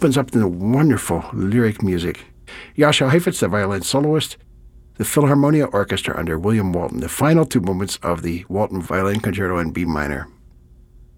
opens up into wonderful lyric music. Jascha Heifetz, the violin soloist, the Philharmonia Orchestra under William Walton, the final two movements of the Walton Violin Concerto in B minor.